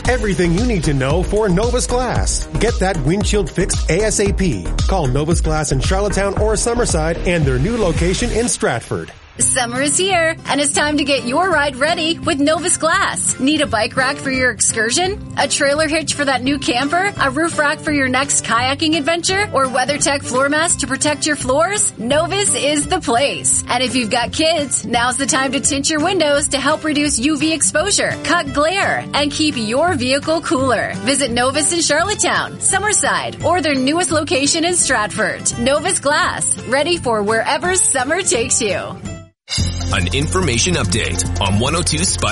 Everything you need to know for Novus Glass. Get that windshield fixed ASAP. Call Novus Glass in Charlottetown or Summerside and their new location in Stratford. Summer is here, and it's time to get your ride ready with Novus Glass. Need a bike rack for your excursion? A trailer hitch for that new camper? A roof rack for your next kayaking adventure? Or WeatherTech floor mats to protect your floors? Novus is the place. And if you've got kids, now's the time to tint your windows to help reduce UV exposure, cut glare, and keep your vehicle cooler. Visit Novus in Charlottetown, Summerside, or their newest location in Stratford. Novus Glass, ready for wherever summer takes you. An information update on 102 Spud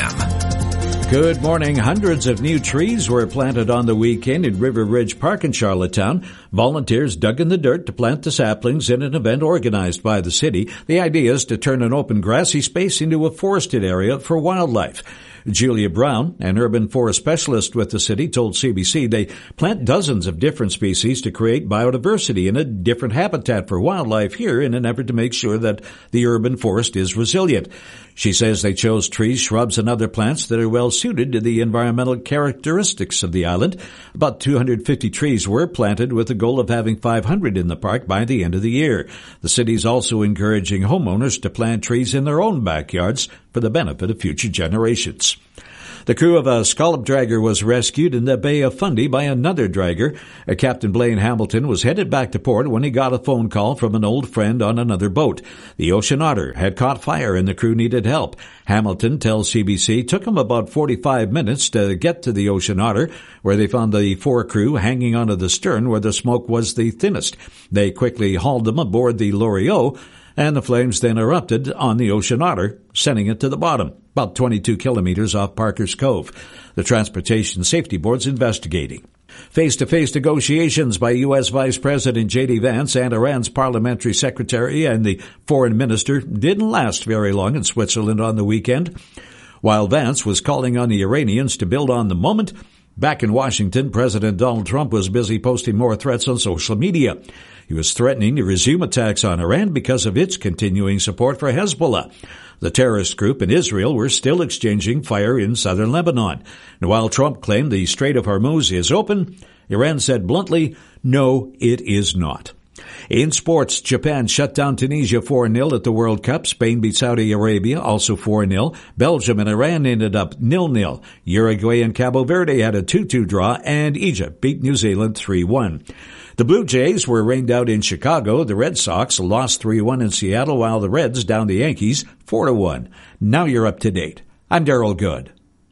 FM. Good morning. Hundreds of new trees were planted on the weekend in River Ridge Park in Charlottetown. Volunteers dug in the dirt to plant the saplings in an event organized by the city. The idea is to turn an open grassy space into a forested area for wildlife. Julia Brown, an urban forest specialist with the city, told CBC they plant dozens of different species to create biodiversity in a different habitat for wildlife here in an effort to make sure that the urban forest is resilient. She says they chose trees, shrubs, and other plants that are well suited to the environmental characteristics of the island. About 250 trees were planted with the goal of having 500 in the park by the end of the year. The city is also encouraging homeowners to plant trees in their own backyards for the benefit of future generations. The crew of a scallop dragger was rescued in the Bay of Fundy by another dragger. Captain Blaine Hamilton was headed back to port when he got a phone call from an old friend on another boat. The Ocean Otter had caught fire and the crew needed help. Hamilton tells CBC it took him about 45 minutes to get to the Ocean Otter, where they found the four crew hanging onto the stern where the smoke was the thinnest. They quickly hauled them aboard the Loriot, and the flames then erupted on the Ocean Otter, sending it to the bottom, about 22 kilometers off Parker's Cove. The Transportation Safety Board's investigating. Face-to-face negotiations by U.S. Vice President J.D. Vance and Iran's parliamentary secretary and the foreign minister didn't last very long in Switzerland on the weekend. While Vance was calling on the Iranians to build on the moment, back in Washington, President Donald Trump was busy posting more threats on social media. He was threatening to resume attacks on Iran because of its continuing support for Hezbollah. The terrorist group and Israel were still exchanging fire in southern Lebanon. And while Trump claimed the Strait of Hormuz is open, Iran said bluntly, no, it is not. In sports, Japan shut down Tunisia 4-0 at the World Cup. Spain beat Saudi Arabia, also 4-0. Belgium and Iran ended up 0-0. Uruguay and Cabo Verde had a 2-2 draw, and Egypt beat New Zealand 3-1. The Blue Jays were rained out in Chicago. The Red Sox lost 3-1 in Seattle, while the Reds downed the Yankees 4-1. Now you're up to date. I'm Daryl Good.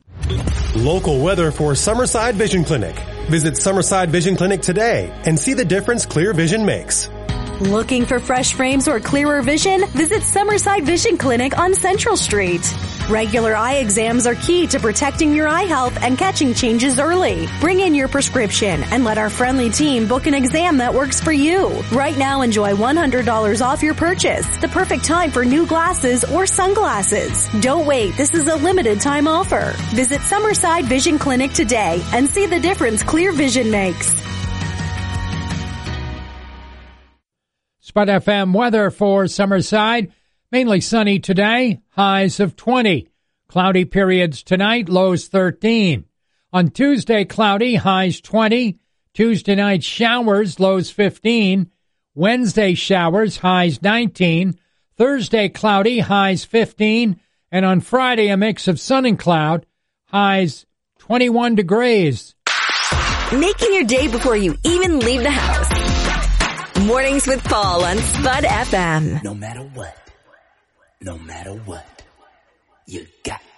Local weather for Summerside Vision Clinic. Visit Summerside Vision Clinic today and see the difference clear vision makes. Looking for fresh frames or clearer vision? Visit Summerside Vision Clinic on Central Street. Regular eye exams are key to protecting your eye health and catching changes early. Bring in your prescription and let our friendly team book an exam that works for you. Right now, enjoy $100 off your purchase. The perfect time for new glasses or sunglasses. Don't wait. This is a limited time offer. Visit Summerside Vision Clinic today and see the difference clear vision makes. Spud FM weather for Summerside. Mainly sunny today, highs of 20. Cloudy periods tonight, lows 13. On Tuesday, cloudy, highs 20. Tuesday night, showers, lows 15. Wednesday, showers, highs 19. Thursday, cloudy, highs 15. And on Friday, a mix of sun and cloud, highs 21 degrees. Making your day before you even leave the house. Mornings with Paul on Spud FM. No matter what, you got